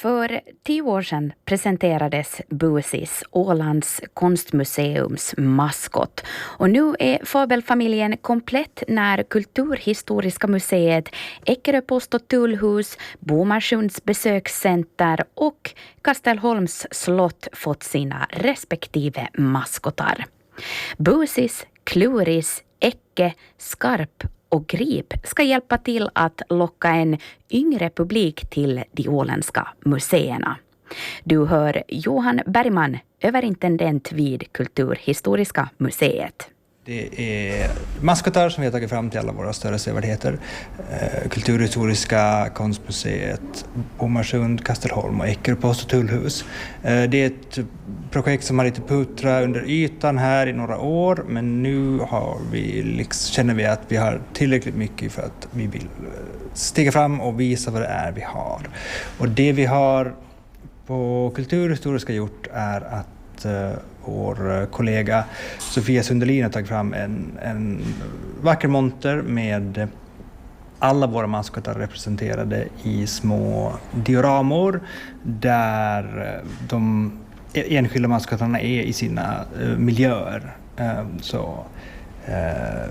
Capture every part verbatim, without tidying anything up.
För tio år sedan presenterades Busis, Ålands konstmuseums maskot. Och nu är fabelfamiljen komplett när Kulturhistoriska museet, Eckeröpost och tullhus, Bomarsunds besökscenter och Kastelholms slott fått sina respektive maskotar. Busis, Kluris, Ecke, Skarp och Grip ska hjälpa till att locka en yngre publik till de åländska museerna. Du hör Johan Bergman, överintendent vid Kulturhistoriska museet. Det är maskotar som vi har tagit fram till alla våra större sevärdheter. Eh, Kulturhistoriska, Konstmuseet, Bomarsund, Kastelholm och Eckeröpost och tullhus. Eh, det är ett projekt som har lite puttrat under ytan här i några år, men nu har vi liksom, känner vi att vi har tillräckligt mycket för att vi vill stiga fram och visa vad det är vi har. Och det vi har på Kulturhistoriska gjort är att eh, vår kollega Sofia Sundelin har tagit fram en, en vacker monter med alla våra maskotar representerade i små dioramor där de enskilda maskotarna är i sina uh, miljöer. Uh, så uh,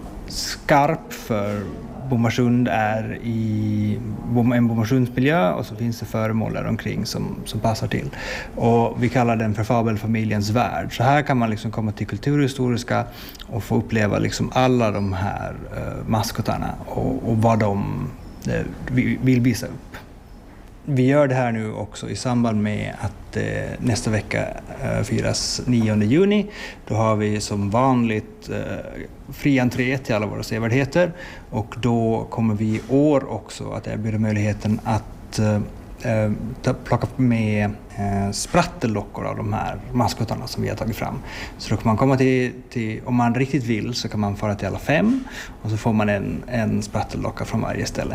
Skarp för Bomarsund är i en Bomarsundsmiljö och så finns det föremål där omkring som, som passar till. Och vi kallar den för fabelfamiljens värld. Så här kan man liksom komma till Kulturhistoriska och få uppleva liksom alla de här uh, maskotarna och, och vad de uh, vill visa upp. Vi gör det här nu också i samband med att eh, nästa vecka eh, firas nionde juni. Då har vi som vanligt eh, fri entré till alla våra sevärdheter. Och då kommer vi i år också att erbjuda möjligheten att eh, ta, plocka med eh, sprattellockor av de här maskotarna som vi har tagit fram. Så då kan man komma till, till, om man riktigt vill så kan man fara till alla fem. Och så får man en, en sprattellocka från varje ställe.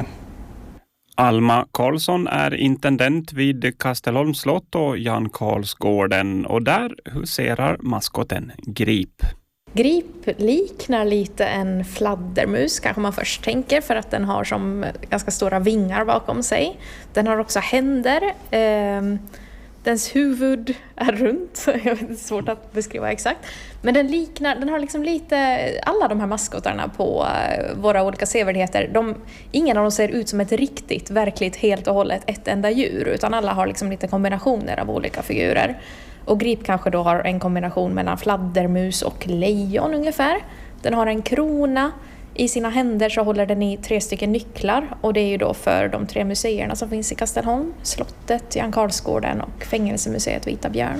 Alma Karlsson är intendent vid Kastelholms slott och Jan Karlsgården, och där huserar maskoten Grip. Grip liknar lite en fladdermus kanske man först tänker, för att den har som ganska stora vingar bakom sig. Den har också händer. Eh, dens huvud är runt. Jag vet, det är svårt att beskriva exakt. Men den liknar, den har liksom lite, alla de här maskotarna på våra olika sevärdheter, de, ingen av dem ser ut som ett riktigt, verkligt, helt och hållet ett enda djur, utan alla har liksom lite kombinationer av olika figurer. Och Grip kanske då har en kombination mellan fladdermus och lejon ungefär. Den har en krona. I sina händer så håller den i tre stycken nycklar, och det är ju då för de tre museerna som finns i Kastelholm, slottet, Jan Karlsgården och fängelsemuseet Vita Björn.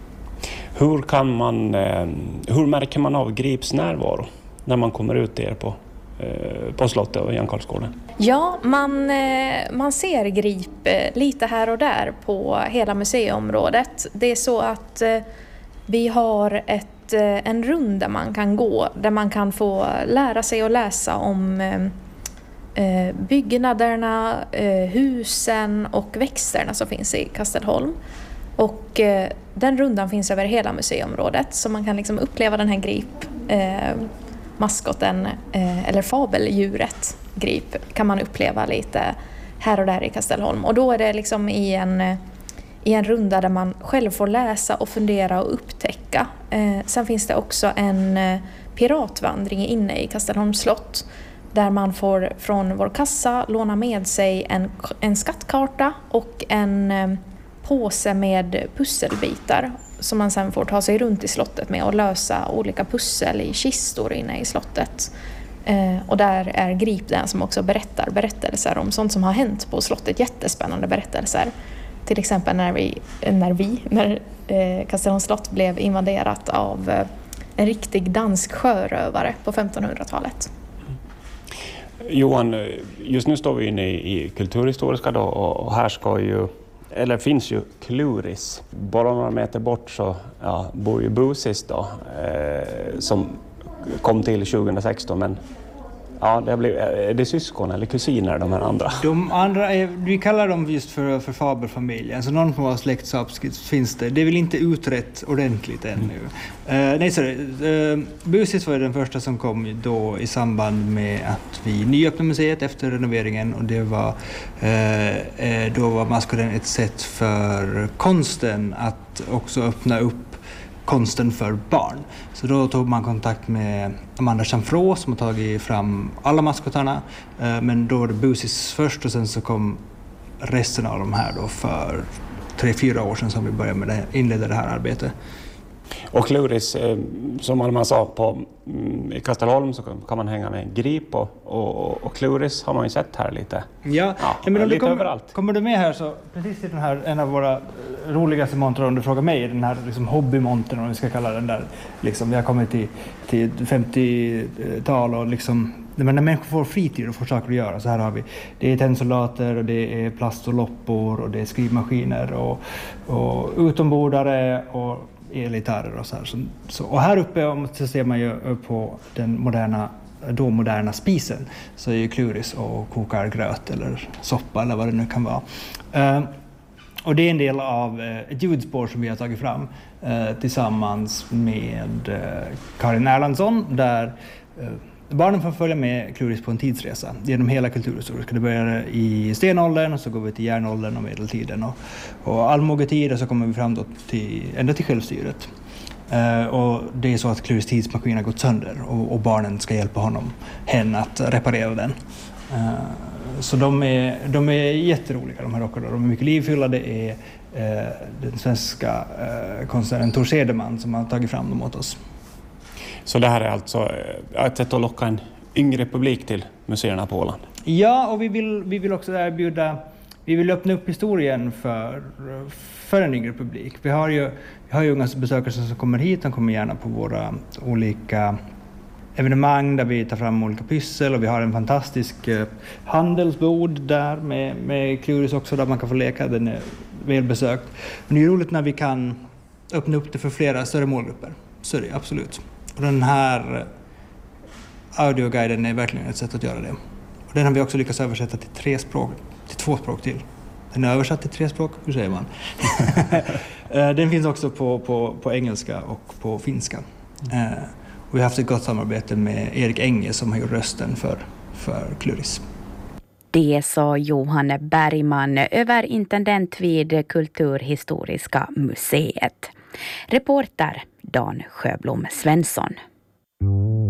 Hur kan man, hur märker man av Grips närvaro när man kommer ut er på, på slottet och Jan Karlsgården? Ja, man, man ser Grip lite här och där på hela museiområdet. Det är så att vi har ett en rund där man kan gå, där man kan få lära sig att läsa om eh, byggnaderna, eh, husen och växterna som finns i Kastelholm. Och eh, den rundan finns över hela museiområdet, så man kan liksom uppleva den här Grip, eh, maskoten eh, eller fabeldjuret Grip kan man uppleva lite här och där i Kastelholm. Och då är det liksom i en i en runda där man själv får läsa och fundera och upptäcka. Eh, sen finns det också en eh, piratvandring inne i Kastelholms slott, där man får från vår kassa låna med sig en, en skattkarta och en eh, påse med pusselbitar som man sen får ta sig runt i slottet med och lösa olika pussel i kistor inne i slottet. Eh, och där är Grip den som också berättar berättelser om sånt som har hänt på slottet, jättespännande berättelser. Till exempel när vi, när, vi, när eh, Kastelholms slott blev invaderat av eh, en riktig dansk sjörövare på femtonhundratalet. Johan, just nu står vi inne i, i Kulturhistoriska då, och här ska ju, eller finns ju Kluris. Bara några meter bort så ja, bor ju Busis då, eh, som kom till tjugohundrasexton, men Ja, det blir, är det syskon eller kusiner de här andra? De andra är, vi kallar dem just för, för fabelfamiljen, så någon form av släktskap finns det. Det är väl inte utrett ordentligt ännu. Mm. Uh, nej, sorry. Uh, Busis var den första som kom då i samband med att vi nyöppnade museet efter renoveringen, och det var, uh, då var maskoten ett sätt för konsten att också öppna upp konsten för barn. Så då tog man kontakt med Amanda Chamfrå som har tagit fram alla maskotarna. Men då var det Busis först, och sen så kom resten av de här då för tre, fyra år sedan som vi började med det, inledde det här arbetet. Och Kluris, som man sa på, i Kastelholm så kan man hänga med en grip, och, och, och Kluris har man ju sett här lite. Ja, ja men om lite du kommer, överallt. Kommer du med här så, precis i den här, en av våra roligaste montrar, om du frågar mig, den här liksom hobbymontern, om vi ska kalla den där, liksom, vi har kommit till, till femtiotal och liksom, men när människor får fritid och får saker att göra, så här har vi, det är tennsoldater och det är plast och loppor och det är skrivmaskiner och, och utombordare och elgitarrer och så här. Så, så, och här uppe så ser man ju på den moderna, då moderna spisen, så är ju Kluris och kokar gröt eller soppa eller vad det nu kan vara. Uh, och det är en del av uh, ett ljudspår som vi har tagit fram uh, tillsammans med uh, Karin Erlandsson, där uh, barnen får följa med Kluris på en tidsresa genom hela kulturhistorien. Det börjar i stenåldern och så går vi till järnåldern och medeltiden och, och allmogetid, och så kommer vi fram då till, ända till självstyret. Uh, och det är så att Kluris tidsmaskin har gått sönder, och, och barnen ska hjälpa honom hen att reparera den. Uh, så de är, de är jätteroliga, de här rockarna. De är mycket livfulla. Det är uh, den svenska uh, konstnären Tor Cederman som har tagit fram dem åt oss. Så det här är alltså ett sätt att locka en yngre publik till museerna på Åland? Ja, och vi vill, vi vill också erbjuda, vi vill öppna upp historien för, för en yngre publik. Vi har ju, vi har ju unga besökare som kommer hit, de kommer gärna på våra olika evenemang där vi tar fram olika pyssel, och vi har en fantastisk eh, handelsbord där med, med Kluris också, där man kan få leka, den är välbesökt. Men det är roligt när vi kan öppna upp det för flera större målgrupper, så är det absolut. Och den här audioguiden är verkligen ett sätt att göra det. Och den har vi också lyckats översätta till tre språk, till två språk till. Den är översatt till tre språk, hur säger man? Den finns också på, på, på engelska och på finska. Mm. Och vi har haft ett gott samarbete med Erik Enge som har gjort rösten för, för Kluris. Det sa Johan Bergman, överintendent vid Kulturhistoriska museet. Reporter Dan Sjöblom Svensson.